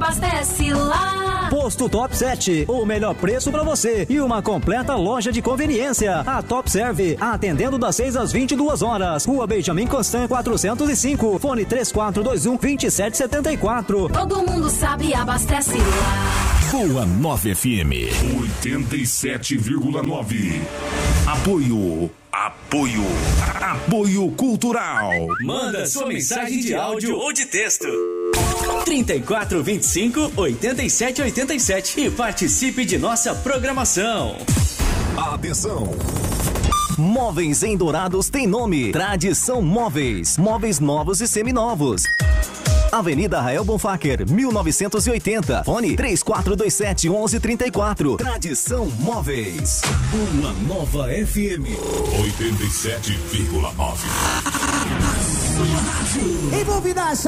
abastece lá. Posto Top 7, o melhor preço pra você e uma completa loja de conveniência. A Top Serve, atendendo das 6 às 22 horas. Rua Benjamin Constant 405, fone 3421-2774. Todo mundo sabe, abastece lá. Boa 9 FM 87,9. Apoio cultural. Manda sua mensagem de áudio ou de texto. 3425-8787 e participe de nossa programação. Atenção! Móveis em Dourados tem nome. Tradição Móveis. Móveis novos e seminovos. Avenida Rael Bonfacker, 1980. Fone 3427-1134. Tradição Móveis. Uma nova FM 87,9. Envolvida